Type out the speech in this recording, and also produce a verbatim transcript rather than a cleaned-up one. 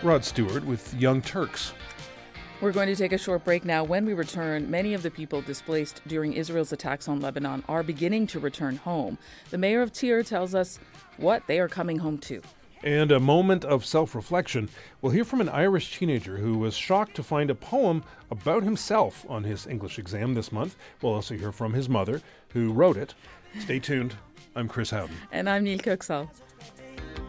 Rod Stewart with Young Turks. We're going to take a short break now. When we return, many of the people displaced during Israel's attacks on Lebanon are beginning to return home. The mayor of Tyre tells us what they are coming home to. And a moment of self-reflection. We'll hear from an Irish teenager who was shocked to find a poem about himself on his English exam this month. We'll also hear from his mother, who wrote it. Stay tuned. I'm Chris Howden. And I'm Neil Kuxal.